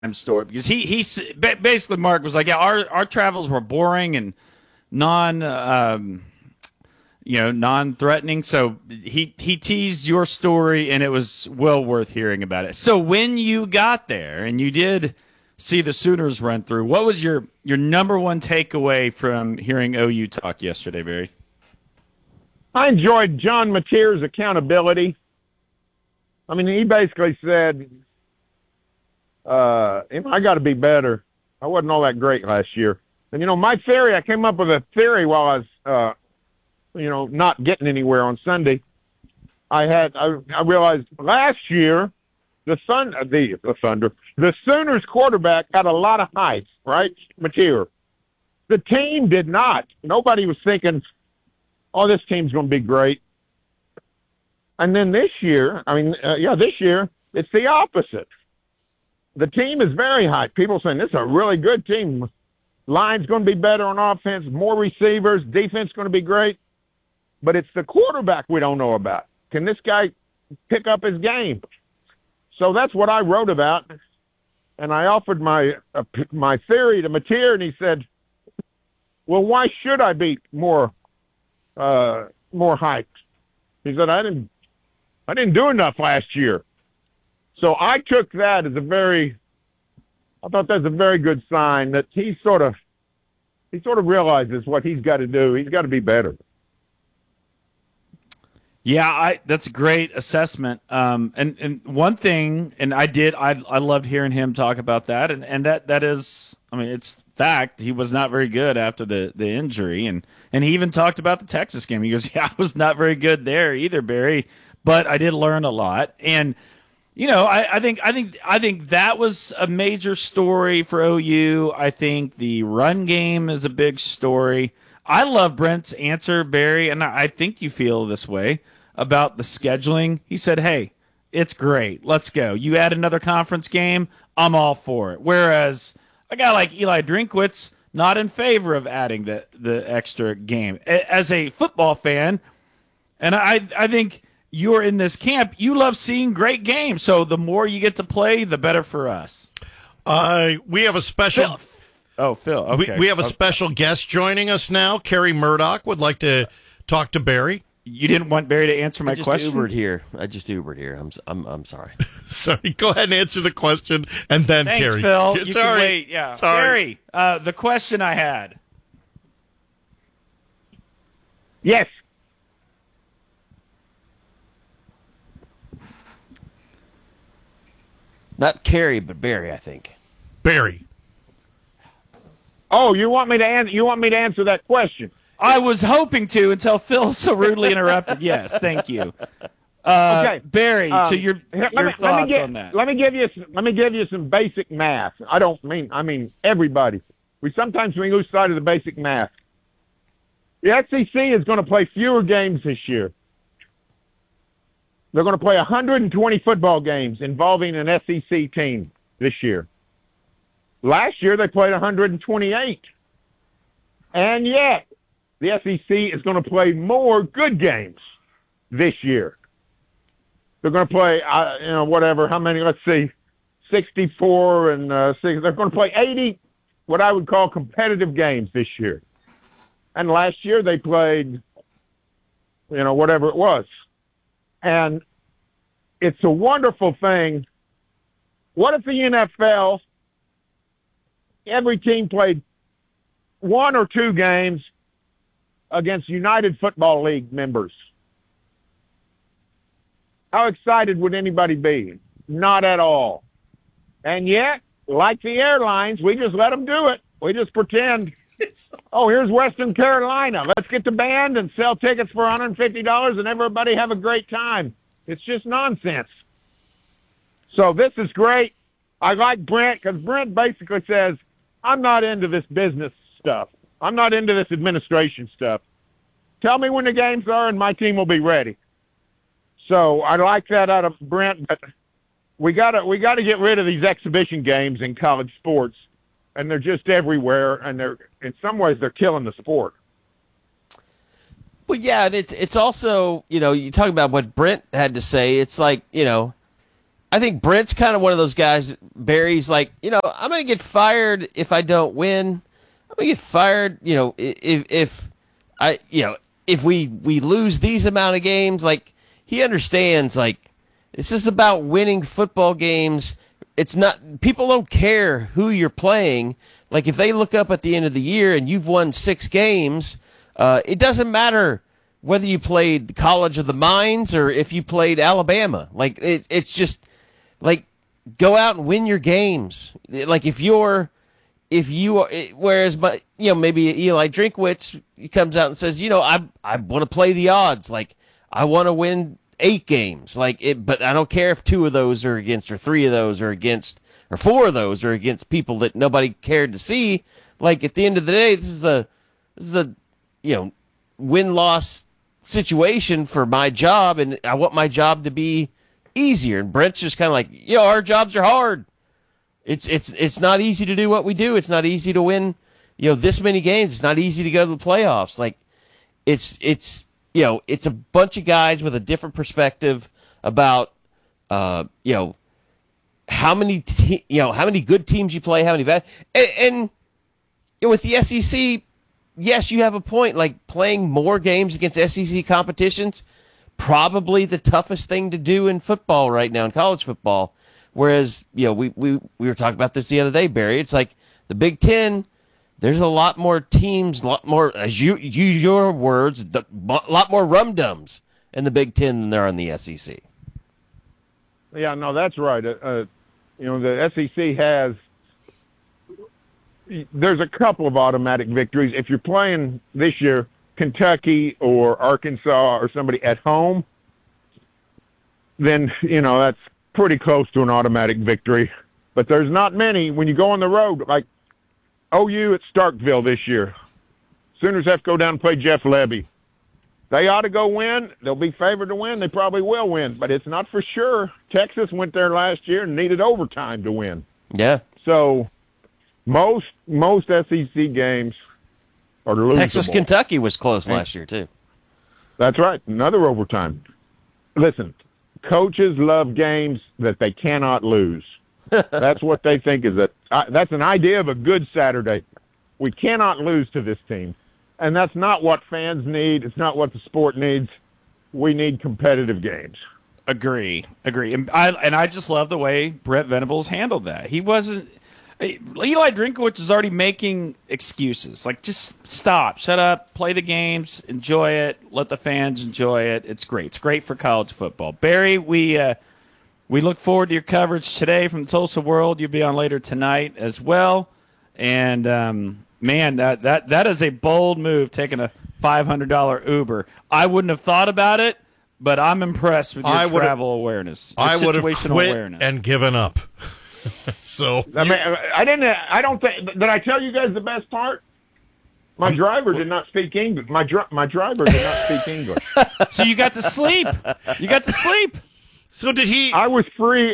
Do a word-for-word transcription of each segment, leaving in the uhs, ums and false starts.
story because he he basically Mark was like, yeah, our our travels were boring and non um, you know non threatening. So he he teased your story, and it was well worth hearing about it. So when you got there and you did see the Sooners run through, what was your your number one takeaway from hearing O U talk yesterday, Barry? I enjoyed John Mateer's accountability. I mean, he basically said, uh, I got to be better. I wasn't all that great last year. And, you know, my theory, I came up with a theory while I was, uh, you know, not getting anywhere on Sunday. I had, I, I realized last year, the Sun, the, the Thunder, the Sooners quarterback had a lot of hype, right? Mateer. The team did not. Nobody was thinking, oh, this team's going to be great. And then this year, I mean, uh, yeah, this year, it's the opposite. The team is very high. People saying this is a really good team. Line's going to be better on offense, more receivers, defense going to be great. But it's the quarterback we don't know about. Can this guy pick up his game? So that's what I wrote about. And I offered my uh, my theory to Mateer, and he said, well, why should I be more uh, more hyped? He said, I didn't I didn't do enough last year. So I took that as a very, I thought that's a very good sign that he sort of, he sort of realizes what he's got to do. He's got to be better. Yeah, I that's a great assessment. Um, and, and one thing, and I did, I I loved hearing him talk about that, and, and that that is, I mean, it's fact. He was not very good after the, the injury, and and he even talked about the Texas game. He goes, yeah, I was not very good there either, Barry, but I did learn a lot. And you know, I, I think I think I think that was a major story for O U. I think the run game is a big story. I love Brent's answer, Barry, and I think you feel this way about the scheduling. He said, hey, it's great. Let's go. You add another conference game, I'm all for it. Whereas a guy like Eli Drinkwitz, not in favor of adding the, the extra game. As a football fan, and I I think you're in this camp, you love seeing great games. So the more you get to play, the better for us. Uh, we have a special... Phil. Oh, Phil. Okay. We, we have a okay. special guest joining us now. Carrie Murdoch would like to talk to Barry. You didn't want Barry to answer my I just question? Ubered here. I just Ubered here. I'm I'm I'm sorry. Sorry. Go ahead and answer the question, and then Thanks, Carrie. Phil. Sorry. You can wait. Yeah. Sorry. Barry, uh, the question I had. Yes. Not Carrie, but Barry, I think. Barry. Oh, you want me to answer? You want me to answer that question? I was hoping to until Phil so rudely interrupted. Yes, thank you. Uh, Okay, Barry, um, to your, here, your let me, thoughts let me get, on that. Let me give you some, let me give you some basic math. I don't mean I mean everybody. We sometimes we lose sight of the basic math. The S E C is going to play fewer games this year. They're going to play one hundred twenty football games involving an S E C team this year. Last year they played one hundred twenty-eight, and yet the S E C is going to play more good games this year. They're going to play, uh, you know, whatever, how many, let's see, sixty-four and uh, six. They're going to play eighty, what I would call competitive games this year. And last year they played, you know, whatever it was. And it's a wonderful thing. What if the N F L, every team played one or two games against United Football League members? How excited would anybody be? Not at all. And yet, like the airlines, we just let them do it. We just pretend, oh, here's Western Carolina. Let's get the band and sell tickets for one hundred fifty dollars and everybody have a great time. It's just nonsense. So this is great. I like Brent because Brent basically says, I'm not into this business stuff. I'm not into this administration stuff. Tell me when the games are and my team will be ready. So I like that out of Brent, but we gotta we gotta get rid of these exhibition games in college sports, and they're just everywhere, and they're in some ways they're killing the sport. Well, yeah, and it's it's also, you know, you talk about what Brent had to say. It's like, you know, I think Brent's kind of one of those guys. Barry's like, you know, I'm going to get fired if I don't win. I'm going to get fired, you know, if if I, you know, if we we lose these amount of games. Like, he understands, like, this is about winning football games. It's not, people don't care who you're playing. Like, if they look up at the end of the year and you've won six games, uh, it doesn't matter whether you played the College of the Mines or if you played Alabama. Like, it, it's just, like, go out and win your games. Like, if you're, if you are, whereas, but you know, maybe Eli Drinkwitz comes out and says, you know, I I want to play the odds. Like, I want to win eight games. Like, it, but I don't care if two of those are against, or three of those are against, or four of those are against people that nobody cared to see. Like, at the end of the day, this is a, this is a, you know, win-loss situation for my job, and I want my job to be easier. And Brent's just kind of like, you know, our jobs are hard. It's it's it's not easy to do what we do. It's not easy to win, you know, this many games. It's not easy to go to the playoffs. Like, it's it's you know, it's a bunch of guys with a different perspective about, uh, you know, how many te- you know how many good teams you play, how many bad, and, and you know, with the S E C. Yes, you have a point. Like, playing more games against S E C competitions, probably the toughest thing to do in football right now, in college football. Whereas, you know, we, we, we were talking about this the other day, Barry. It's like the Big Ten, there's a lot more teams, a lot more, as you use your words, a lot more rum-dums in the Big Ten than there are in the S E C. Yeah, no, that's right. Uh, uh, you know, the S E C has, there's a couple of automatic victories. If you're playing this year Kentucky or Arkansas or somebody at home, then, you know, that's pretty close to an automatic victory. But there's not many when you go on the road, like O U at Starkville this year. Sooners have to go down and play Jeff Lebby. They ought to go win. They'll be favored to win. They probably will win, but it's not for sure. Texas went there last year and needed overtime to win. Yeah. So most most S E C games are losable. Texas, Kentucky was close last year, too. That's right. Another overtime. Listen, coaches love games that they cannot lose. That's what they think is that. Uh, that's an idea of a good Saturday. We cannot lose to this team. And that's not what fans need. It's not what the sport needs. We need competitive games. Agree. Agree. And I, and I just love the way Brent Venables handled that. He wasn't – Eli Drinkwitz is already making excuses. Like, just stop. Shut up. Play the games. Enjoy it. Let the fans enjoy it. It's great. It's great for college football. Barry, we uh, we look forward to your coverage today from the Tulsa World. You'll be on later tonight as well. And, um, man, that, that, that is a bold move, taking a five hundred dollars Uber. I wouldn't have thought about it, but I'm impressed with your I travel awareness. Your I would have situational quit awareness. and given up. So I mean, I didn't. I don't think. Did I tell you guys the best part? My driver did not speak English. My dri- my driver did not speak English. So you got to sleep. You got to sleep. so did he? I was free.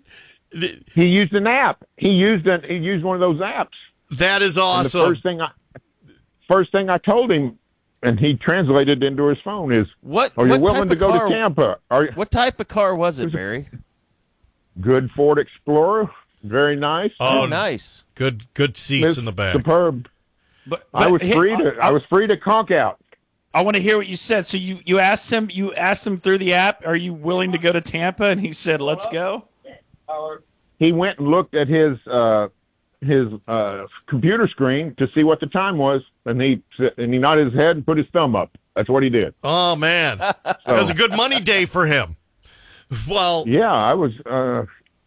He used an app. He used an, He used one of those apps. That is And awesome. the first thing I first thing I told him, and he translated into his phone, is, What? "Are you what willing type to of go car, to Tampa? Are you What type of car was it, Barry? good Ford Explorer? Very nice. oh, Oh, nice. Good, good seats It's in the back. Superb. But, I but was hey, free to. I, I was free to conk out. I want to hear what you said. So you, you asked him. You asked him through the app. Are you willing to go to Tampa? And he said, "Let's go." He went and looked at his uh, his uh, computer screen to see what the time was, and he and he nodded his head and put his thumb up. That's what he did. Oh man, that was a good money day for him. Well, Yeah, I was. Uh,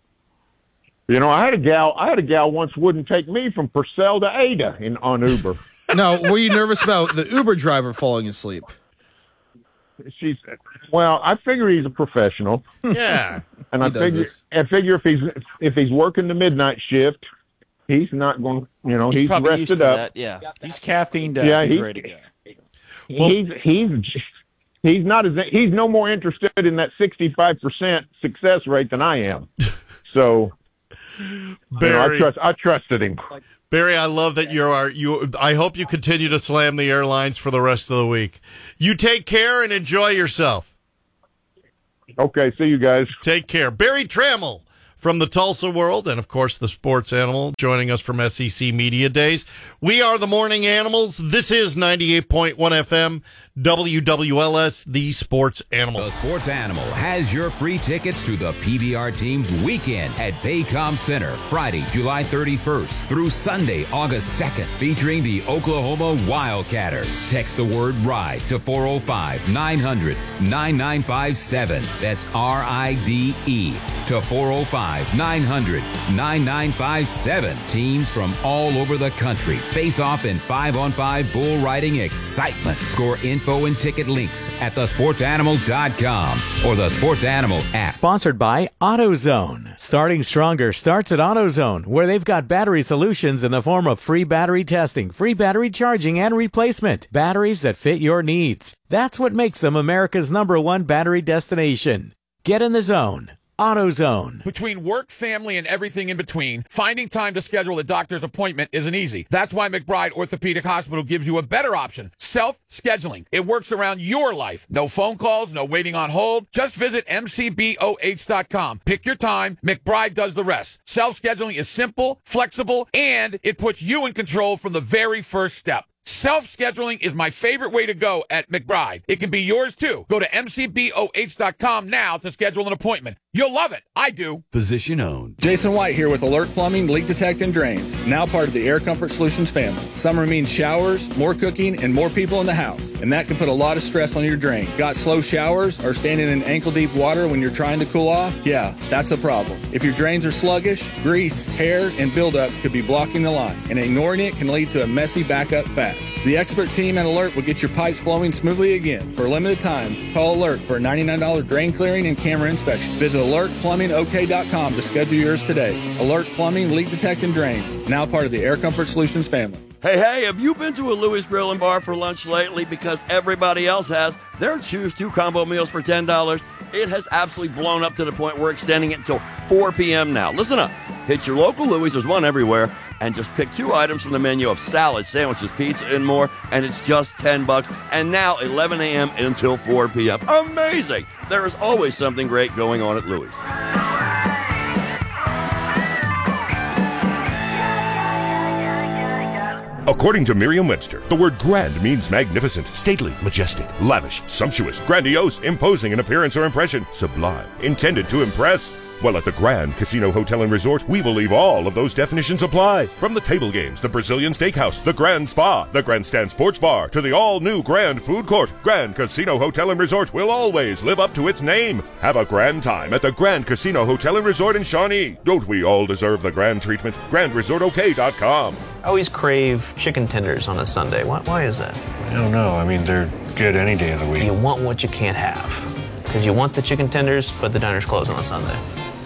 you know, I had a gal. I had a gal once wouldn't take me from Purcell to Ada in on Uber. Now, were you nervous about the Uber driver falling asleep? She said, "Well, I figure he's a professional, yeah. and I He does figure this. I figure if he's if he's working the midnight shift, he's not going. You know, He's, he's, probably used rested to up. that. Yeah. He's caffeined up. Yeah, he's he- ready to go. he's he's he's not as he's no more interested in that sixty-five percent success rate than I am. So you know, I Barry, trust I trusted him. Barry, I love that you are you. I hope you continue to slam the airlines for the rest of the week. You take care and enjoy yourself. Okay, see you guys. Take care. Barry Trammell from the Tulsa World, and of course the sports animal, joining us from S E C Media Days. We are the Morning Animals. This is ninety-eight point one F M, W W L S, the Sports Animal. The Sports Animal has your free tickets to the P B R team's weekend at Paycom Center, Friday, July thirty-first through Sunday, August second, featuring the Oklahoma Wildcatters. Text the word RIDE to four oh five, nine hundred, nine nine five seven. That's R I D E to four oh five, nine hundred, nine nine five seven. Teams from all over the country face off in five on five bull riding excitement. Score info and ticket links at the sports animal dot com or the Sports Animal app. Sponsored by AutoZone. Starting stronger starts at AutoZone, where they've got battery solutions in the form of free battery testing, free battery charging, and replacement. Batteries that fit your needs. That's what makes them America's number one battery destination. Get in the zone. AutoZone. Between work, family, and everything in between, finding time to schedule a doctor's appointment isn't easy. That's why McBride Orthopedic Hospital gives you a better option, self-scheduling. It works around your life. No phone calls, no waiting on hold. Just visit M C B O H dot com. Pick your time. McBride does the rest. Self-scheduling is simple, flexible, and it puts you in control from the very first step. Self-scheduling is my favorite way to go at McBride. It can be yours too. Go to M C B O H dot com now to schedule an appointment. You'll love it. I do. Physician owned. Jason White here with Alert Plumbing, Leak Detect and Drains. Now part of the Air Comfort Solutions family. Summer means showers, more cooking, and more people in the house. And that can put a lot of stress on your drain. Got slow showers or standing in ankle-deep water when you're trying to cool off? Yeah, that's a problem. If your drains are sluggish, grease, hair, and buildup could be blocking the line. And ignoring it can lead to a messy backup fast. The expert team at Alert will get your pipes flowing smoothly again. For a limited time, call Alert for a ninety-nine dollars drain clearing and camera inspection. Visit alert plumbing O K dot com to schedule yours today. Alert Plumbing, Leak Detect and Drains. Now part of the Air Comfort Solutions family. Hey, hey, have you been to a Louis Grill and Bar for lunch lately? Because everybody else has. Their Choose two combo meals for ten dollars. It has absolutely blown up to the point we're extending it until four p.m. now. Listen up. Hit your local Louis. There's one everywhere. And just pick two items from the menu of salad, sandwiches, pizza, and more. And it's just ten bucks. And now eleven a.m. until four p.m. Amazing. There is always something great going on at Louis. According to Merriam-Webster, the word grand means magnificent, stately, majestic, lavish, sumptuous, grandiose, imposing in appearance or impression, sublime, intended to impress. Well, at the Grand Casino Hotel and Resort, we believe all of those definitions apply. From the table games, the Brazilian Steakhouse, the Grand Spa, the Grandstand Sports Bar, to the all-new Grand Food Court, Grand Casino Hotel and Resort will always live up to its name. Have a grand time at the Grand Casino Hotel and Resort in Shawnee. Don't we all deserve the grand treatment? grand resort O K dot com. I always crave chicken tenders on a Sunday. Why, why is that? I don't know. I mean, they're good any day of the week. You want what you can't have. Because you want the chicken tenders, but the diner's closed on a Sunday.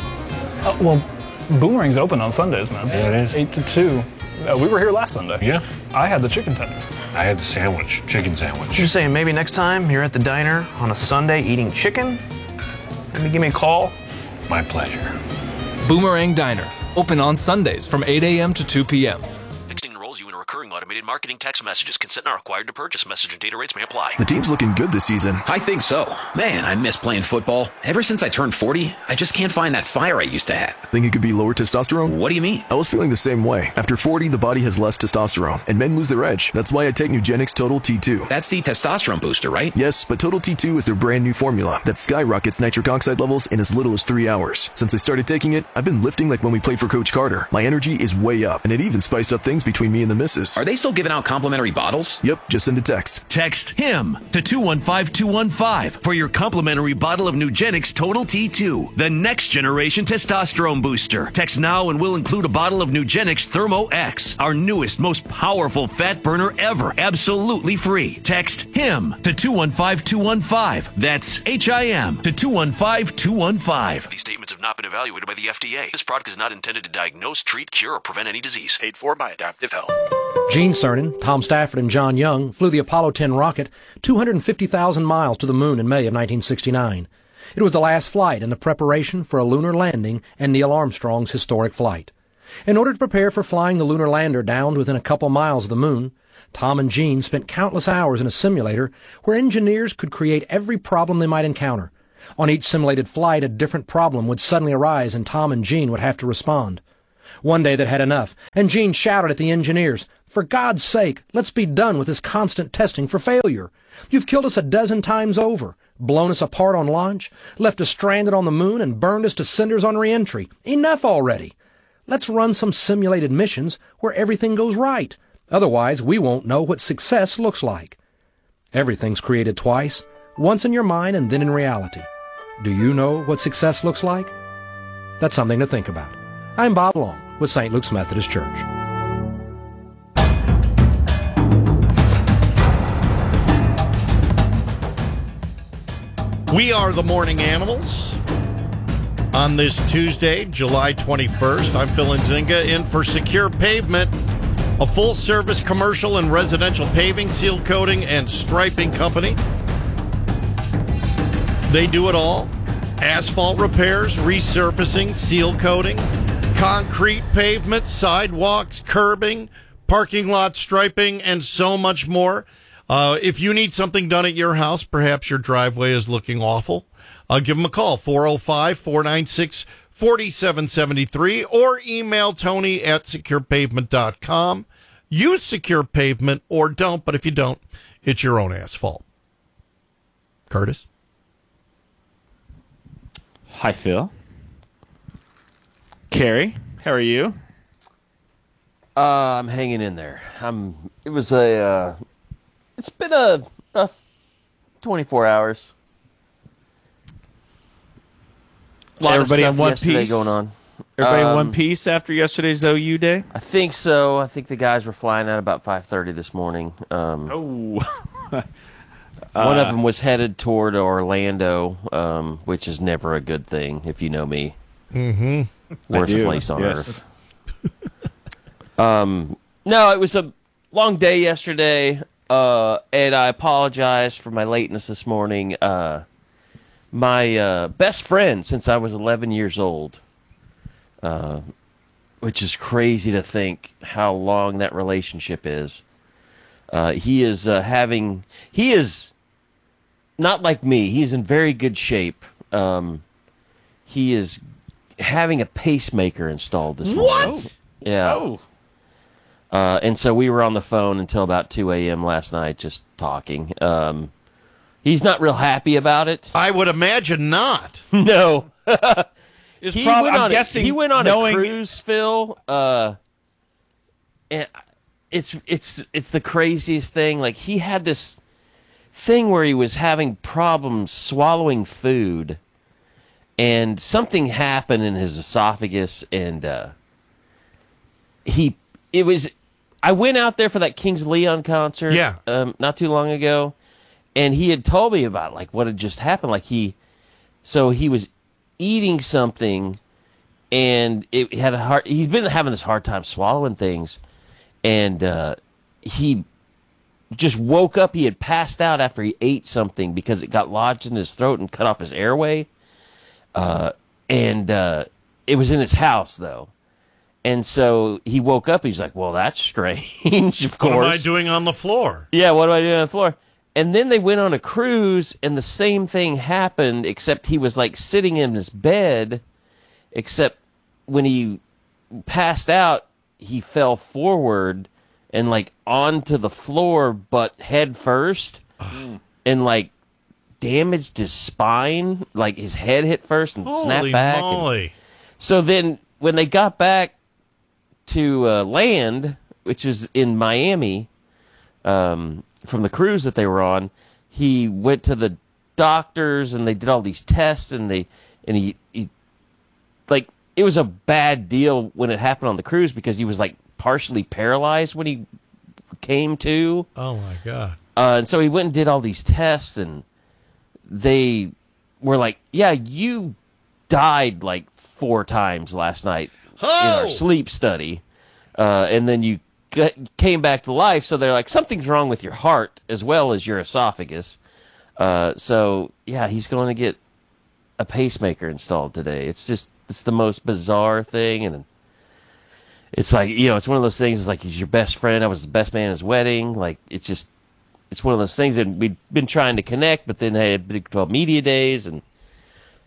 Uh, well, Boomerang's open on Sundays, man. Yeah, it is. eight to two. Uh, we were here last Sunday. Yeah. I had the chicken tenders. I had the sandwich, chicken sandwich. You're saying maybe next time you're at the diner on a Sunday eating chicken? Maybe give me a call? My pleasure. Boomerang Diner. Open on Sundays from eight a.m. to two p.m. Texting enrolls you in a recurring automated marketing text messages. Consent not required to purchase. Message and data rates may apply. The team's looking good this season. I think so. Man, I miss playing football. Ever since I turned forty, I just can't find that fire I used to have. Think it could be lower testosterone? What do you mean? I was feeling the same way. After forty, the body has less testosterone, and men lose their edge. That's why I take Nugenix Total T two. That's the testosterone booster, right? Yes, but Total T two is their brand new formula that skyrockets nitric oxide levels in as little as three hours. Since I started taking it, I've been lifting like when we played for Coach Carter. My energy is way up, and it even spiced up things between me and the missus. Are they still giving out complimentary bottles? Yep, just send a text. Text HIM to two one five two one five for your complimentary bottle of Nugenix Total T two, the next generation testosterone booster. Text now and we'll include a bottle of Nugenix Thermo X, our newest, most powerful fat burner ever, absolutely free. Text HIM to two one five two one five. That's H I M to two one five two one five. These statements have not been evaluated by the F D A. This product is not intended to diagnose, treat, cure, or prevent any disease. Paid for by Adaptive Health. Gene Cernan, Tom Stafford, and John Young flew the Apollo ten rocket two hundred fifty thousand miles to the moon in May of nineteen sixty-nine. It was the last flight in the preparation for a lunar landing and Neil Armstrong's historic flight. In order to prepare for flying the lunar lander down within a couple miles of the moon, Tom and Gene spent countless hours in a simulator where engineers could create every problem they might encounter, On each simulated flight, a different problem would suddenly arise and Tom and Gene would have to respond. One day they'd had enough, and Gene shouted at the engineers, "For God's sake, let's be done with this constant testing for failure. You've killed us a dozen times over, blown us apart on launch, left us stranded on the moon, and burned us to cinders on re-entry. Enough already. Let's run some simulated missions where everything goes right. Otherwise, we won't know what success looks like." Everything's created twice, once in your mind and then in reality. Do you know what success looks like? That's something to think about. I'm Bob Long with Saint Luke's Methodist Church. We are the Morning Animals. On this Tuesday, July twenty-first, I'm Phil Nzinga in for Secure Pavement, a full-service commercial and residential paving, seal coating, and striping company. They do it all. Asphalt repairs, resurfacing, seal coating, concrete pavement, sidewalks, curbing, parking lot striping, and so much more. Uh, if you need something done at your house, perhaps your driveway is looking awful, uh, give them a call, four oh five, four nine six, four seven seven three, or email Tony at secure pavement dot com. Use Secure Pavement or don't, but if you don't, it's your own asphalt. Curtis? Hi, Phil. Carrie, how are you? Uh, I'm hanging in there. I'm. It was a. Uh, it's been a, a twenty-four hours. A lot Everybody of in stuff one yesterday piece going on. Everybody Um, in one piece after yesterday's O U day. I think so. I think the guys were flying out about five thirty this morning. Um, oh. One of Uh, them was headed toward Orlando, um, which is never a good thing, if you know me. Mm-hmm. Worst I do, place on yes. earth. um, no, it was a long day yesterday, uh, and I apologize for my lateness this morning. Uh, my uh, best friend since I was eleven years old, uh, which is crazy to think how long that relationship is. Uh, he is uh, having, he is not like me. He is in very good shape. Um, he is having a pacemaker installed this morning. What? Yeah. Oh. Uh, and so we were on the phone until about two a.m. last night just talking. Um, he's not real happy about it. I would imagine not. No. It's he prob- went I'm on a- guessing he went on knowing- a cruise, Phil. Uh, and it's it's it's the craziest thing. Like, he had this thing where he was having problems swallowing food, and something happened in his esophagus, and uh, he it was. I went out there for that Kings Leon concert, Yeah. um, not too long ago, and he had told me about like what had just happened. Like he, so he was eating something, and it had a hard. He's been having this hard time swallowing things, and uh, he just woke up. He had passed out after he ate something because it got lodged in his throat and cut off his airway. Uh, and uh, it was in his house though, and so he woke up. He's like, "Well, that's strange." Of course, What am I doing on the floor? yeah, what do I do on the floor? And then they went on a cruise, and the same thing happened, except he was like sitting in his bed, except when he passed out, he fell forward and like onto the floor, but head first, and like damaged his spine. Like his head hit first and Holy snapped back. and- moly. so then when they got back to uh, land, which is in Miami, um, from the cruise that they were on, he went to the doctors and they did all these tests, and they and he, he like it was a bad deal when it happened on the cruise because he was like partially paralyzed when he came to. Oh my God. Uh, and so he went and did all these tests, and they were like, "Yeah, you died like four times last night in our Oh! sleep study, uh, and then you g- came back to life." So they're like, "Something's wrong with your heart as well as your esophagus." Uh, so yeah, he's going to get a pacemaker installed today. It's just it's the most bizarre thing, and it's like, you know, it's one of those things. It's like he's your best friend. I was the best man at his wedding. Like it's just. It's one of those things that we'd been trying to connect, but then they had Big twelve Media Days, and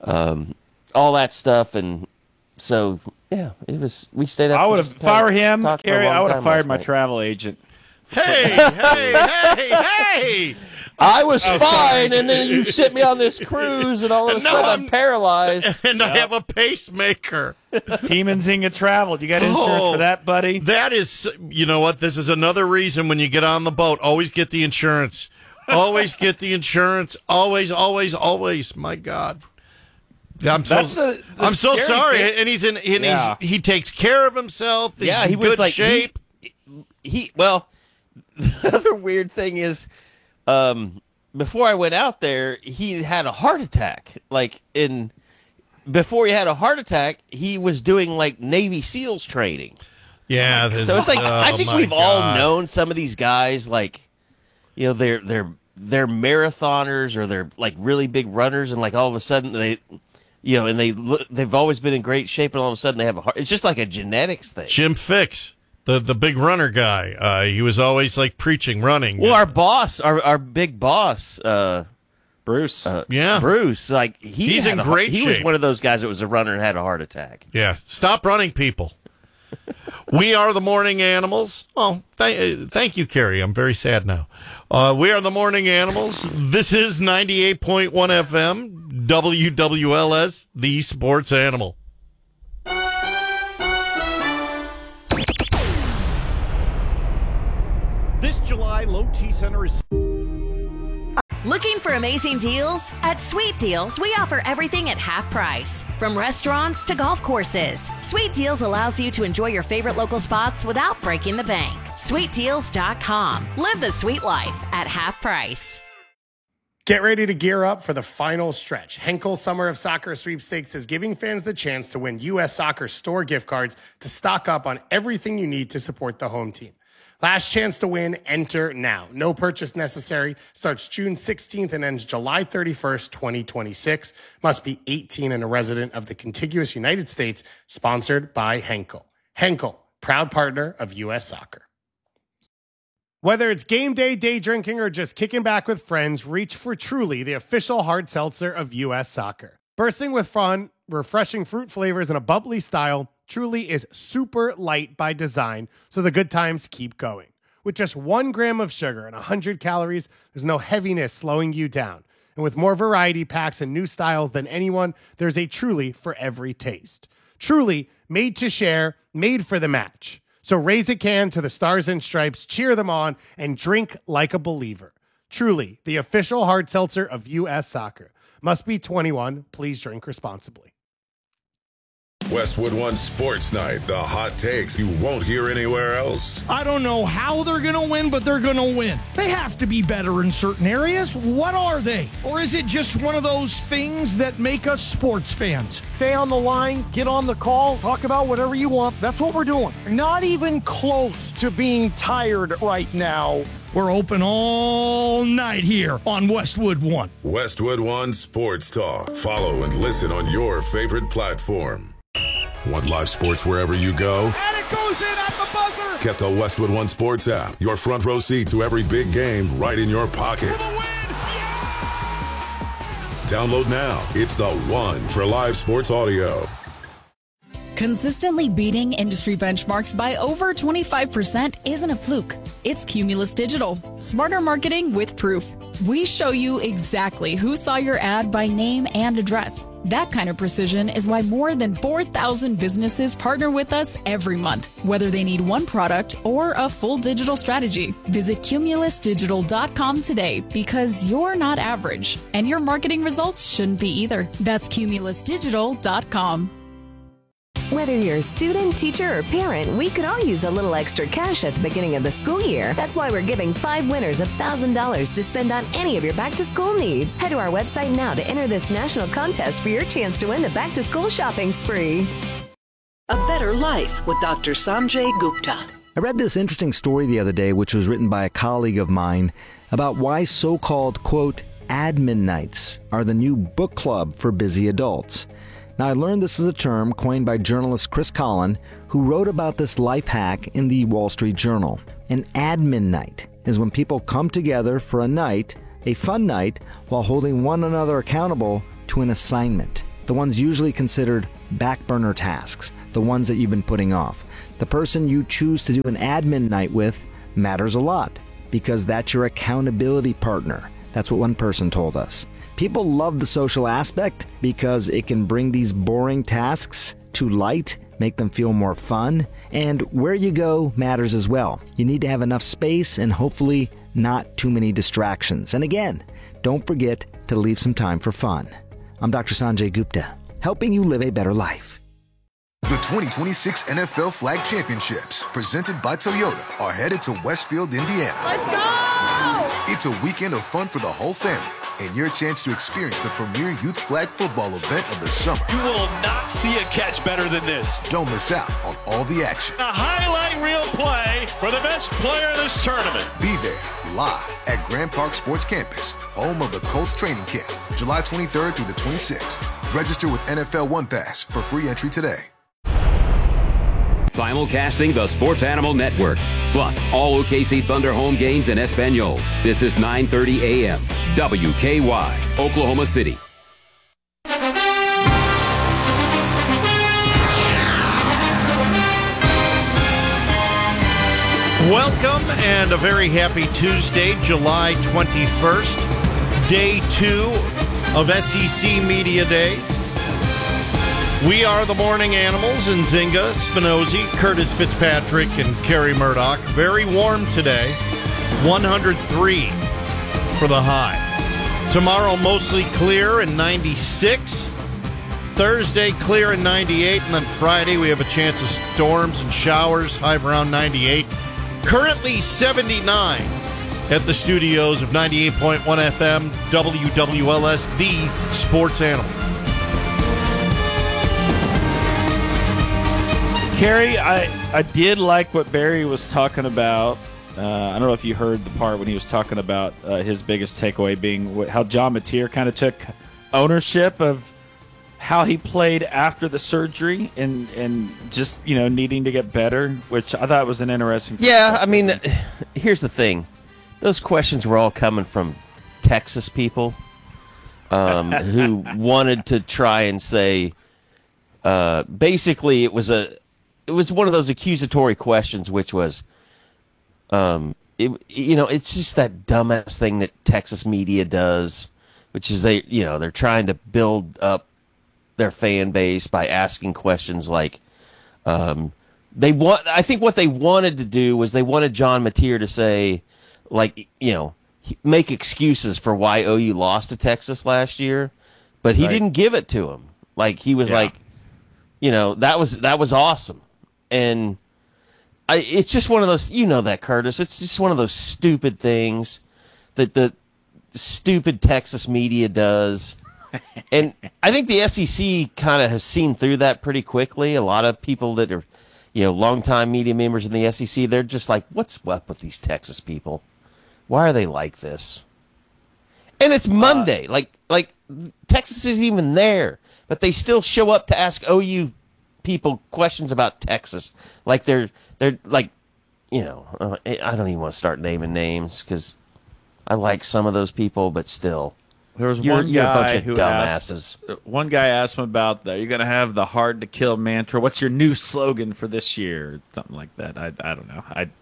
um, all that stuff, and so yeah, it was. We stayed up. I would have, if I were him, talked for a Kerry, long I would time have fired last my night. travel agent. Hey, hey, hey, hey! I was Oh, fine, sorry. and then you sent me on this cruise, and all of a And now sudden I'm, I'm- paralyzed. And I have a pacemaker. Team Nzinga Travel. You got insurance Oh, for that, buddy? That is, you know what? This is another reason when you get on the boat, always get the insurance. Always get the insurance. Always, always, always. My God. I'm so, That's a- the I'm so scary sorry. thing- And he's in, and Yeah. he's, he takes care of himself. He's yeah, he in was good like shape. He, he well, the other weird thing is, um, before I went out there, he had a heart attack. Like in before he had a heart attack, he was doing like Navy SEALs training. Yeah, So it's like oh, I think my we've all God. known some of these guys, like you know, they're they're they're marathoners or they're like really big runners, and like all of a sudden they, you know, and they look, they've always been in great shape, and all of a sudden they have a heart. It's just like a genetics thing. Jim Fix, the, the big runner guy. Uh, he was always like preaching, running. Well, our boss, our our big boss, uh, Bruce, uh, Yeah. Bruce, like he He's had in a- great He was shape. one of those guys that was a runner and had a heart attack. Yeah, stop running, people. We are the morning animals. Oh, th- thank you, Carrie. I'm very sad now. Uh, we are the morning animals. This is ninety-eight point one F M, W W L S, the sports animal. This July, Low T Center is... Looking for amazing deals? At Sweet Deals, we offer everything at half price. From restaurants to golf courses, Sweet Deals allows you to enjoy your favorite local spots without breaking the bank. sweet deals dot com. Live the sweet life at half price. Get ready to gear up for the final stretch. Henkel Summer of Soccer Sweepstakes is giving fans the chance to win U S Soccer store gift cards to stock up on everything you need to support the home team. Last chance to win, enter now. No purchase necessary. Starts June sixteenth and ends July thirty-first, twenty twenty-six. Must be eighteen and a resident of the contiguous United States. Sponsored by Henkel. Henkel, proud partner of U S Soccer. Whether it's game day, day drinking, or just kicking back with friends, reach for Truly, the official hard seltzer of U S Soccer. Bursting with fun, refreshing fruit flavors, and a bubbly style, Truly is super light by design, so the good times keep going. With just one gram of sugar and one hundred calories, there's no heaviness slowing you down. And with more variety packs and new styles than anyone, there's a Truly for every taste. Truly, made to share, made for the match. So raise a can to the Stars and Stripes, cheer them on, and drink like a believer. Truly, the official hard seltzer of U S Soccer. Must be twenty-one. Please drink responsibly. Westwood One Sports Night, the hot takes you won't hear anywhere else. I don't know how they're going to win, but they're going to win. They have to be better in certain areas. What are they? Or is it just one of those things that make us sports fans? Stay on the line, get on the call, talk about whatever you want. That's what we're doing. Not even close to being tired right now. We're open all night here on Westwood One. Westwood One Sports Talk. Follow and listen on your favorite platform. Want live sports wherever you go? And it goes in at the buzzer. Get the Westwood One Sports app. Your front row seat to every big game right in your pocket. Download now. It's the one for live sports audio. Consistently beating industry benchmarks by over twenty-five percent isn't a fluke. It's Cumulus Digital. Smarter marketing with proof. We show you exactly who saw your ad by name and address. That kind of precision is why more than four thousand businesses partner with us every month, whether they need one product or a full digital strategy. Visit cumulus digital dot com today because you're not average, and your marketing results shouldn't be either. That's cumulus digital dot com. Whether you're a student, teacher, or parent, we could all use a little extra cash at the beginning of the school year. That's why we're giving five winners one thousand dollars to spend on any of your back-to-school needs. Head to our website now to enter this national contest for your chance to win the back-to-school shopping spree. A Better Life with Doctor Sanjay Gupta. I read this interesting story the other day, which was written by a colleague of mine, about why so-called, quote, admin nights are the new book club for busy adults. Now, I learned this is a term coined by journalist Chris Collin, who wrote about this life hack in the Wall Street Journal. An admin night is when people come together for a night, a fun night, while holding one another accountable to an assignment. the ones usually considered back burner tasks, the ones that you've been putting off. The person you choose to do an admin night with matters a lot because that's your accountability partner. That's what one person told us. People love the social aspect because it can bring these boring tasks to light, make them feel more fun, and where you go matters as well. You need to have enough space and hopefully not too many distractions. And again, don't forget to leave some time for fun. I'm Doctor Sanjay Gupta, helping you live a better life. The twenty twenty-six N F L Flag Championships, presented by Toyota, are headed to Westfield, Indiana. Let's go! It's a weekend of fun for the whole family and your chance to experience the premier youth flag football event of the summer. You will not see a catch better than this. Don't miss out on all the action. A highlight reel play for the best player in this tournament. Be there live at Grand Park Sports Campus, home of the Colts training camp, July twenty-third through the twenty-sixth. Register with N F L One Pass for free entry today. Simulcasting the Sports Animal Network, plus all O K C Thunder home games in Espanol. This is nine thirty a.m. W K Y, Oklahoma City. Welcome and a very happy Tuesday, July twenty-first, day two of S E C Media Days. We are the Morning Animals, and Nzinga, Spinozzi, Curtis Fitzpatrick, and Kerry Murdoch. Very warm today, one hundred three for the high. Tomorrow, mostly clear and ninety-six. Thursday, clear and ninety-eight. And then Friday, we have a chance of storms and showers, high of around ninety-eight. Currently seventy-nine at the studios of ninety-eight point one F M, W W L S, the Sports Animal. Kerry, I, I did like what Barry was talking about. Uh, I don't know if you heard the part when he was talking about uh, his biggest takeaway being what, how John Mateer kind of took ownership of how he played after the surgery and, and just, you know, needing to get better, which I thought was an interesting Yeah, I mean, here's the thing. Those questions were all coming from Texas people um, who wanted to try and say, uh, basically it was a, it was one of those accusatory questions, which was, um, it, you know, it's just that dumbass thing that Texas media does, which is they, you know, they're trying to build up their fan base by asking questions like, um, they want, I think what they wanted to do was they wanted John Mateer to say, like, you know, make excuses for why O U lost to Texas last year, but he Right. didn't give it to him. Like, he was Yeah. like, you know, that was, that was awesome. And I, it's just one of those, you know that, Curtis. It's just one of those stupid things that the stupid Texas media does. And I think the S E C kind of has seen through that pretty quickly. A lot of people that are, you know, longtime media members in the S E C, they're just like, what's up with these Texas people? Why are they like this? And it's Monday. Uh, like, like Texas isn't even there, but they still show up to ask O U people questions about Texas, like they're they're like, you know, uh, I don't even want to start naming names because I like some of those people, but still, There was you're, one you're guy a bunch of who dumbasses. Asked, one guy asked him about that. You're going to have the hard to kill mantra. What's your new slogan for this year? Something like that. I I don't know. I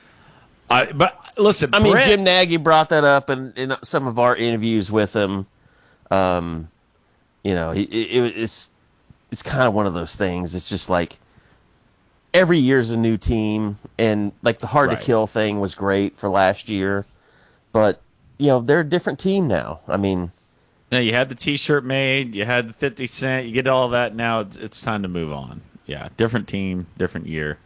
I but listen. I mean, Brett, Jim Nagy brought that up in, in some of our interviews with him. Um, you know, he, it, it's it's kind of one of those things. It's just like every year's a new team, and like the hard Right. to kill thing was great for last year, but you know they're a different team now. I mean, No, you had the T-shirt made. You had the fifty cent. You get all that. Now it's, it's time to move on. Yeah, different team, different year.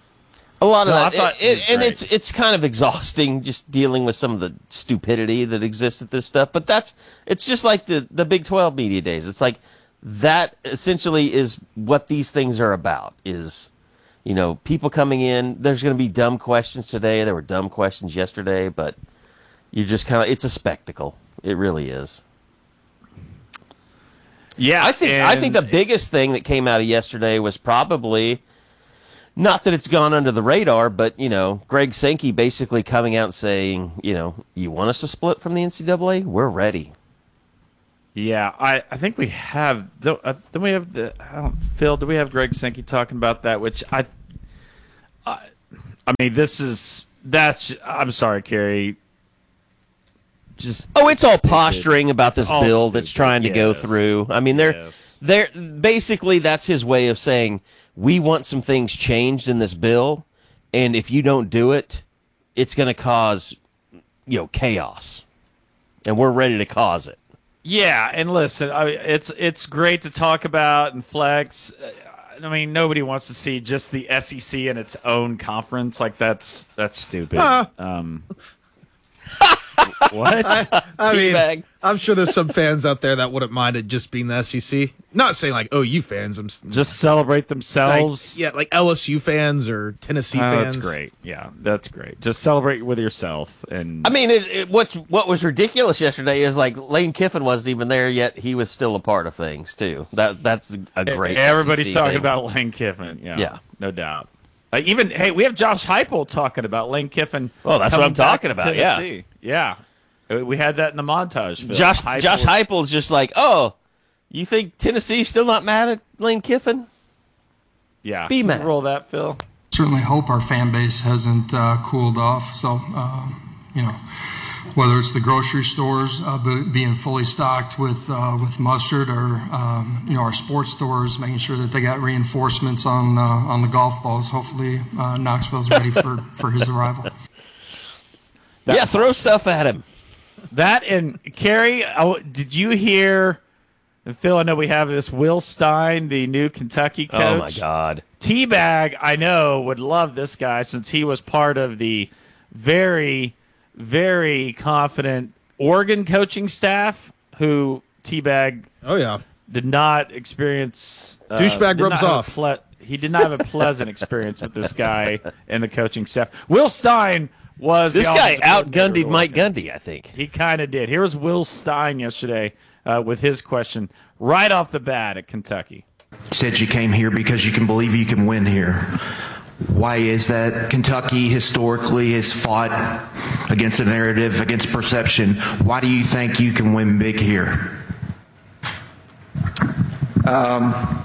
a lot of No, I that, thought it- it was and great. it's it's kind of exhausting just dealing with some of the stupidity that exists at this stuff. But that's it's just like the the Big twelve media days. It's like that essentially is what these things are about. Is you know people coming in. There's going to be dumb questions today. There were dumb questions yesterday, but you're just kind of it's a spectacle. It really is. Yeah, I think I and- think the biggest thing that came out of yesterday was probably not that it's gone under the radar, but you know, Greg Sankey basically coming out and saying, you know, you want us to split from the N C double A? We're ready. Yeah, I, I think we have. Then uh, we have the I don't, Phil. Do we have Greg Sankey talking about that? Which I, I, I mean, this is that's. I'm sorry, Kerry. Just oh, it's all stupid. posturing about It's this all bill stupid. that's trying to Yes. go through. I mean, they're Yes. they're basically that's his way of saying we want some things changed in this bill, and if you don't do it, it's going to cause you know chaos, and we're ready to cause it. Yeah, and listen, I, it's it's great to talk about and flex. I mean, nobody wants to see just the S E C in its own conference. Like that's that's stupid. Huh. Um, what? I, I mean, Teabag. I'm sure there's some fans out there that wouldn't mind it just being the S E C. Not saying like O U fans. I'm s- Just celebrate themselves. like, yeah, like L S U fans or Tennessee Oh, fans. that's great. Yeah, that's great. Just celebrate with yourself. And I mean, it, it, what's what was ridiculous yesterday is like Lane Kiffin wasn't even there yet. He was still a part of things too. That that's a great. everybody's S E C talking thing. about Lane Kiffin. Yeah, Yeah. no doubt. Uh, even hey, we have Josh Heupel talking about Lane Kiffin. Well, that's what coming I'm talking back to about, yeah. Tennessee. yeah. Uh, We had that in the montage. Phil. Josh Heupel- Josh Heupel's just like, oh, you think Tennessee's still not mad at Lane Kiffin? Yeah, Be Can you mad. Roll that, Phil. Certainly hope our fan base hasn't uh, cooled off. So, uh, you know, whether it's the grocery stores uh, be- being fully stocked with uh, with mustard, or um, you know, our sports stores making sure that they got reinforcements on uh, on the golf balls. Hopefully, uh, Knoxville's ready for, for his arrival. That- yeah, throw stuff at him. That and Kerry, oh, did you hear? And Phil, I know we have this Will Stein, the new Kentucky coach. Oh my God, Teabag, I know, would love this guy since he was part of the very, very confident Oregon coaching staff who Teabag Oh yeah, did not experience. Uh, Douchebag did rubs not have a off. ple- he did not have a pleasant experience with this guy and the coaching staff. Will Stein was this the guy offensive coordinator outgunned at Mike Oregon. Gundy, I think. He kind of did. Here was Will Stein yesterday uh, with his question right off the bat at Kentucky. Said you came here because you can believe you can win here. Why is that? Kentucky historically has fought against a narrative, against perception. Why do you think you can win big here? Um,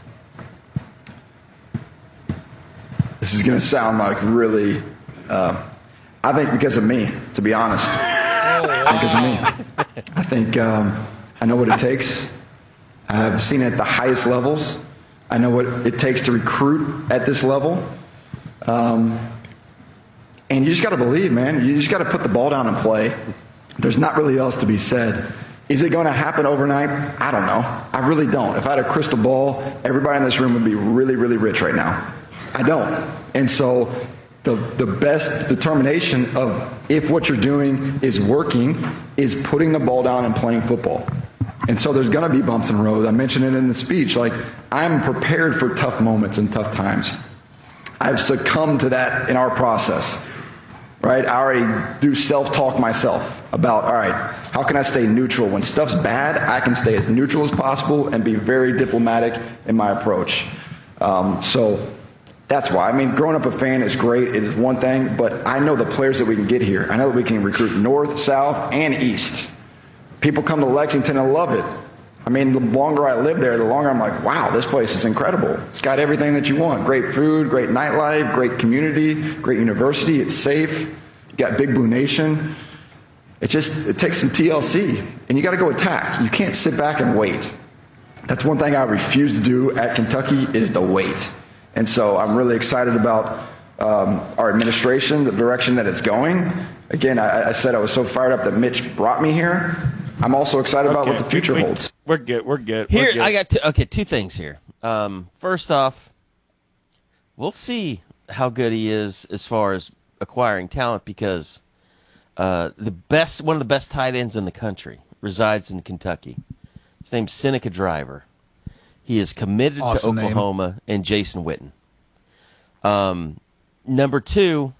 this is going to sound like really, uh, I think because of me, to be honest. Because of me. I think um, I know what it takes. I've seen it at the highest levels. I know what it takes to recruit at this level. Um, and you just got to believe, man. You just got to put the ball down and play. There's not really else to be said. Is it going to happen overnight? I don't know. I really don't. If I had a crystal ball, everybody in this room would be really, really rich right now. I don't. And so the the best determination of if what you're doing is working is putting the ball down and playing football. And so there's going to be bumps in the road. I mentioned it in the speech. Like, I'm prepared for tough moments and tough times. I've succumbed to that in our process, right? I already do self-talk myself about, all right, how can I stay neutral? When stuff's bad, I can stay as neutral as possible and be very diplomatic in my approach. Um, so that's why. I mean, growing up a fan is great. It is one thing, but I know the players that we can get here. I know that we can recruit north, south, and east. People come to Lexington and love it. I mean, the longer I live there, the longer I'm like, wow, this place is incredible. It's got everything that you want. Great food, great nightlife, great community, great university. It's safe. You got Big Blue Nation. It just, it takes some T L C. And you got to go attack. You can't sit back and wait. That's one thing I refuse to do at Kentucky is to wait. And so I'm really excited about um, our administration, the direction that it's going. Again, I, I said I was so fired up that Mitch brought me here. I'm also excited about what the future we, we, holds. We're good. We're good. Here, we're good. I got two, okay, two things here. Um, first off, we'll see how good he is as far as acquiring talent because uh, the best, one of the best tight ends in the country resides in Kentucky. His name's Seneca Driver. He is committed Awesome to name. Oklahoma and Jason Witten. Um, number two,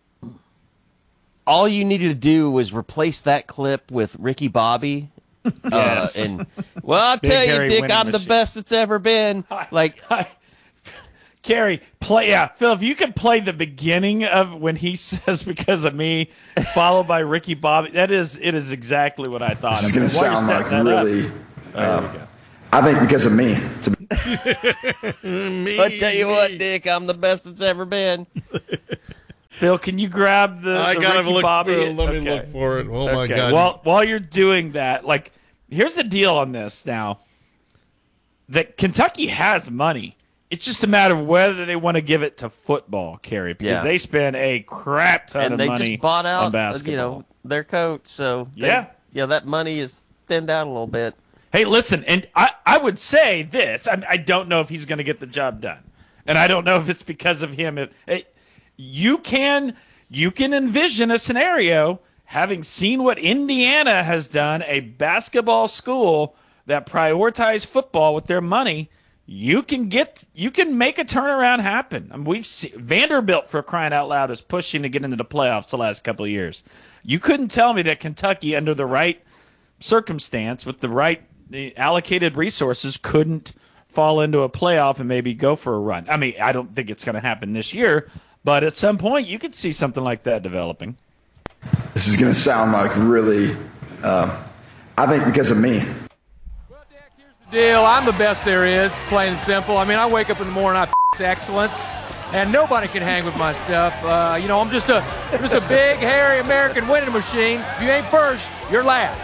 all you needed to do was replace that clip with Ricky Bobby. Yes. Uh, and well, I'll Big tell you, Harry Dick, winning I'm the machine. best that's ever been. Like, Carrie, play yeah, Phil. If you could play the beginning of when he says "because of me," followed by Ricky Bobby, that is it is exactly what I thought. This is going to sound like really. Uh, go. I think because of me. To me I tell you what, Dick, I'm the best that's ever been. Phil, can you grab the, I the gotta Ricky look Bobby? for it. Let me Okay. look for it. Oh, my okay. God. While, while you're doing that, like, here's the deal on this now. That Kentucky has money. It's just a matter of whether they want to give it to football, Carrie, because Yeah. they spend a crap ton and of they money just bought on out, basketball. you know, their coach. So they, Yeah. yeah, that money is thinned out a little bit. Hey, listen, and I, I would say this. I, I don't know if he's going to get the job done. And I don't know if it's because of him. If, it, you can you can envision a scenario, having seen what Indiana has done, a basketball school that prioritized football with their money, you can get you can make a turnaround happen. I mean, we've seen, Vanderbilt, for crying out loud, is pushing to get into the playoffs the last couple of years. You couldn't tell me that Kentucky, under the right circumstance, with the right the allocated resources, couldn't fall into a playoff and maybe go for a run. I mean, I don't think it's going to happen this year, but at some point you could see something like that developing. This is going to sound like really, uh, I think because of me. Deal. I'm the best there is, plain and simple. I mean, I wake up in the morning, I f*** excellence, and nobody can hang with my stuff. Uh, you know, I'm just a just a big, hairy American winning machine. If you ain't first, you're last.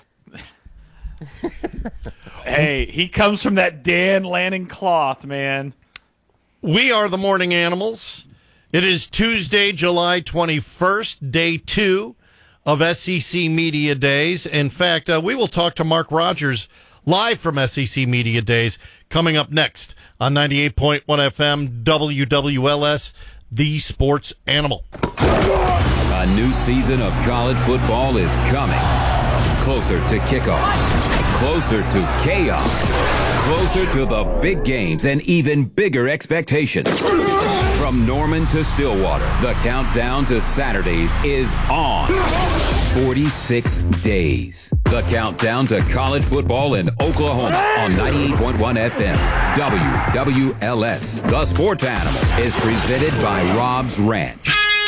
Hey, he comes from that Dan Lanning cloth, man. We are the Morning Animals. It is Tuesday, July twenty-first, day two of S E C Media Days. In fact, uh, we will talk to Mark Rogers live from S E C Media Days coming up next on ninety-eight point one F M W W L S, the Sports Animal. A new season of college football is coming. Closer to kickoff, closer to chaos, closer to the big games and even bigger expectations. From Norman to Stillwater, the countdown to Saturdays is on. forty-six days. The countdown to college football in Oklahoma on ninety-eight point one F M. W W L S, the Sports Animal, is presented by Rob's Ranch.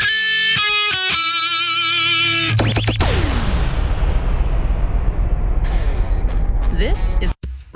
This is.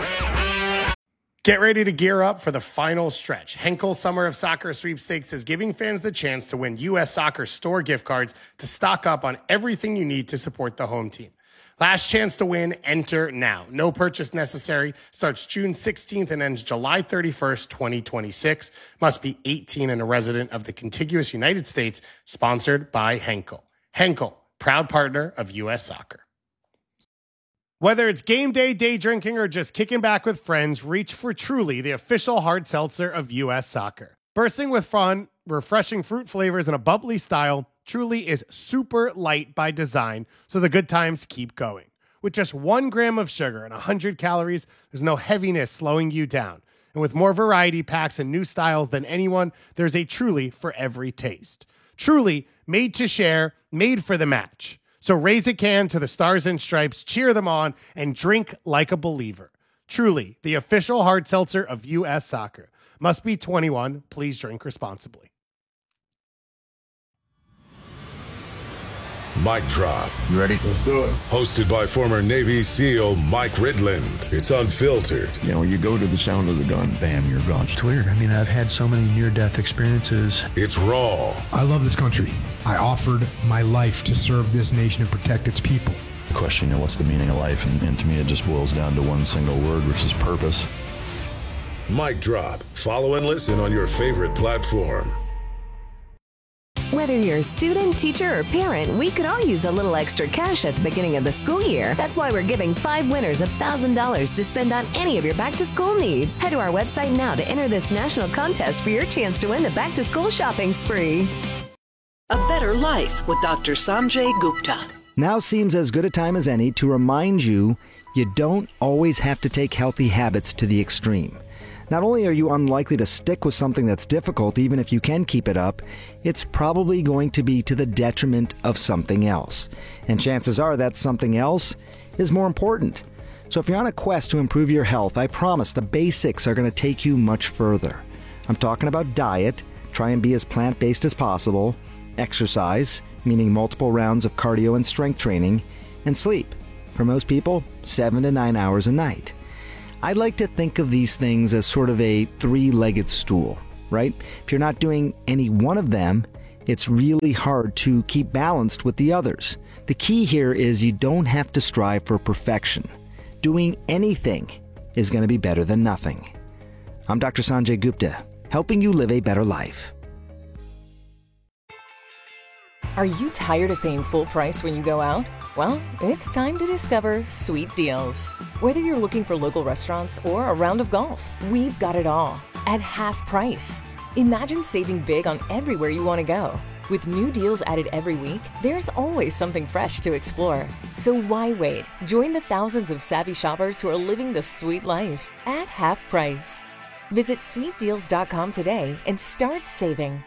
Get ready to gear up for the final stretch. Henkel Summer of Soccer Sweepstakes is giving fans the chance to win U S Soccer store gift cards to stock up on everything you need to support the home team. Last chance to win, enter now. No purchase necessary. Starts June sixteenth and ends July thirty-first, twenty twenty-six. Must be eighteen and a resident of the contiguous United States. Sponsored by Henkel. Henkel, proud partner of U S Soccer. Whether it's game day, day drinking, or just kicking back with friends, reach for Truly, the official hard seltzer of U S Soccer. Bursting with fun, refreshing fruit flavors, and a bubbly style, Truly is super light by design, so the good times keep going. With just one gram of sugar and one hundred calories, there's no heaviness slowing you down. And with more variety packs and new styles than anyone, there's a Truly for every taste. Truly, made to share, made for the match. So raise a can to the Stars and Stripes, cheer them on, and drink like a believer. Truly, the official hard seltzer of U S Soccer. Must be twenty-one. Please drink responsibly. Mic Drop. You ready? Let's do it. Hosted by former Navy SEAL Mike Ridland. It's unfiltered. You know, you go to the sound of the gun, bam, you're gone. It's weird. I mean, I've had so many near-death experiences. It's raw. I love this country. I offered my life to serve this nation and protect its people. The question, you know, what's the meaning of life? And, and to me, it just boils down to one single word, which is purpose. Mic Drop. Follow and listen on your favorite platform. Whether you're a student, teacher, or parent, we could all use a little extra cash at the beginning of the school year. That's why we're giving five winners one thousand dollars to spend on any of your back-to-school needs. Head to our website now to enter this national contest for your chance to win the back-to-school shopping spree. A better life with Doctor Sanjay Gupta. Now seems as good a time as any to remind you you don't always have to take healthy habits to the extreme. Not only are you unlikely to stick with something that's difficult, even if you can keep it up, it's probably going to be to the detriment of something else. And chances are that something else is more important. So if you're on a quest to improve your health, I promise the basics are going to take you much further. I'm talking about diet, try and be as plant-based as possible, exercise, meaning multiple rounds of cardio and strength training, and sleep. For most people, seven to nine hours a night. I'd like to think of these things as sort of a three-legged stool, right? If you're not doing any one of them, it's really hard to keep balanced with the others. The key here is you don't have to strive for perfection. Doing anything is going to be better than nothing. I'm Doctor Sanjay Gupta, helping you live a better life. Are you tired of paying full price when you go out? Well, it's time to discover Sweet Deals. Whether you're looking for local restaurants or a round of golf, we've got it all at half price. Imagine saving big on everywhere you want to go. With new deals added every week, there's always something fresh to explore. So why wait? Join the thousands of savvy shoppers who are living the sweet life at half price. Visit sweet deals dot com today and start saving.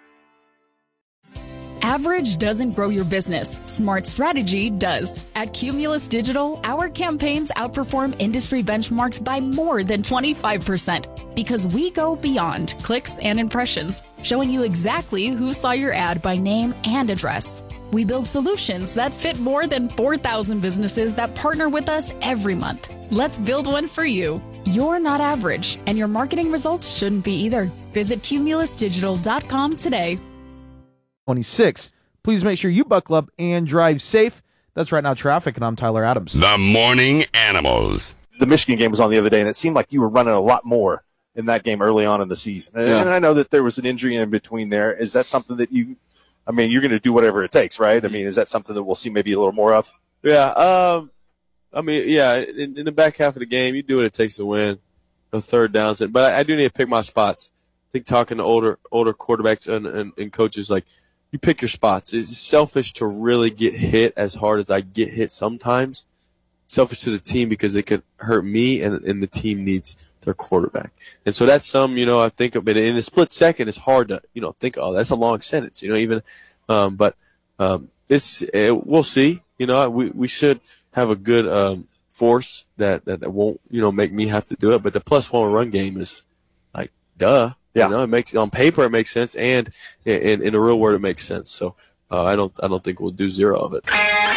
Average doesn't grow your business. Smart strategy does. At Cumulus Digital, our campaigns outperform industry benchmarks by more than twenty-five percent because we go beyond clicks and impressions, showing you exactly who saw your ad by name and address. We build solutions that fit more than four thousand businesses that partner with us every month. Let's build one for you. You're not average, and your marketing results shouldn't be either. Visit cumulus digital dot com today. twenty-six. Please make sure you buckle up and drive safe. That's Right Now Traffic, and I'm Tyler Adams. The Morning Animals. The Michigan game was on the other day, and it seemed like you were running a lot more in that game early on in the season. And, Yeah. and I know that there was an injury in between there. Is that something that you – I mean, you're going to do whatever it takes, right? I mean, is that something that we'll see maybe a little more of? Yeah, um, I mean, yeah, in, in the back half of the game, you do what it takes to win. No third downs. But I, I do need to pick my spots. I think talking to older older quarterbacks and, and, and coaches, like, you pick your spots. It's selfish to really get hit as hard as I get hit sometimes. Selfish to the team because it could hurt me, and, and the team needs their quarterback. And so that's some, you know, I think of it in a split second. It's hard to, you know, think, oh, that's a long sentence, you know, even, um, but um, it's, it, we'll see. You know, we, we should have a good um, force that, that, that won't, you know, make me have to do it. But the plus one run game is like, duh. Yeah. You know, it makes, on paper it makes sense, and in, in the real world it makes sense. So uh, I don't I don't think we'll do zero of it.